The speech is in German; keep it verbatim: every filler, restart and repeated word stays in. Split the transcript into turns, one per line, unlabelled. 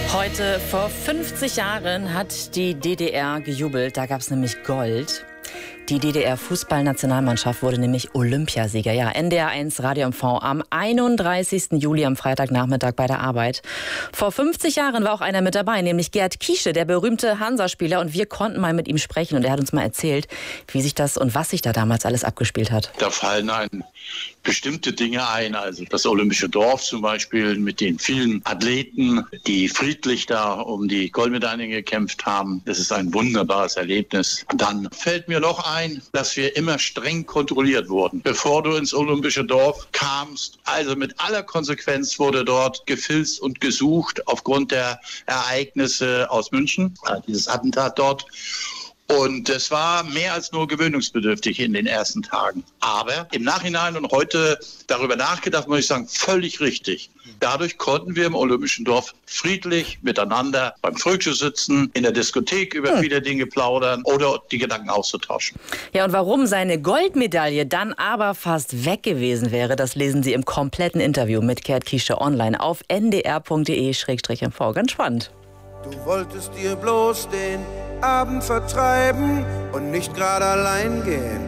Heute vor fünfzig Jahren hat die D D R gejubelt. Da gab es nämlich Gold. Die D D R-Fußballnationalmannschaft wurde nämlich Olympiasieger. Ja, N D R eins Radio M V am einunddreißigsten Juli am Freitagnachmittag bei der Arbeit. Vor fünfzig Jahren war auch einer mit dabei, nämlich Gerd Kiesche, der berühmte Hansa-Spieler. Und wir konnten mal mit ihm sprechen. Und er hat uns mal erzählt, wie sich das und was sich da damals alles abgespielt hat.
Da fallen einem bestimmte Dinge ein. Also das Olympische Dorf zum Beispiel mit den vielen Athleten, die friedlich da um die Goldmedaillen gekämpft haben. Das ist ein wunderbares Erlebnis. Dann fällt mir noch ein, dass wir immer streng kontrolliert wurden, bevor du ins Olympische Dorf kamst. Also mit aller Konsequenz wurde dort gefilzt und gesucht aufgrund der Ereignisse aus München, dieses Attentat dort. Und es war mehr als nur gewöhnungsbedürftig in den ersten Tagen. Aber im Nachhinein und heute darüber nachgedacht, muss ich sagen, völlig richtig. Dadurch konnten wir im Olympischen Dorf friedlich miteinander beim Frühstück sitzen, in der Diskothek über hm. viele Dinge plaudern oder die Gedanken auszutauschen.
Ja, und warum seine Goldmedaille dann aber fast weg gewesen wäre, das lesen Sie im kompletten Interview mit Gerd Kiesche online auf n d r punkt d e slash m v. Ganz spannend.
Du wolltest dir bloß den Abend vertreiben und nicht gerade allein gehen.